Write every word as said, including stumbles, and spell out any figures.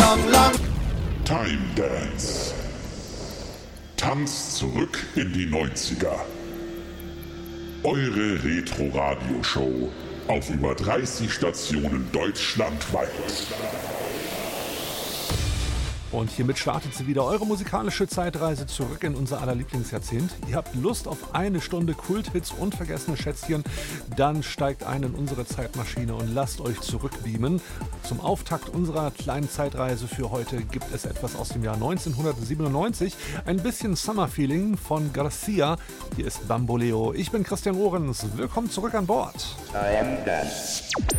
long, long. Time Dance. Tanz zurück in die neunziger. Eure Retro-Radio-Show auf über dreißig Stationen deutschlandweit. Und hiermit startet sie wieder, eure musikalische Zeitreise zurück in unser aller Lieblingsjahrzehnt. Ihr habt Lust auf eine Stunde Kulthits und vergessene Schätzchen? Dann steigt ein in unsere Zeitmaschine und lasst euch zurückbeamen. Zum Auftakt unserer kleinen Zeitreise für heute gibt es etwas aus dem Jahr neunzehnhundertsiebenundneunzig. Ein bisschen Summer-Feeling von Garcia. Hier ist Bamboleo. Ich bin Christian Ohrens. Willkommen zurück an Bord. I am done.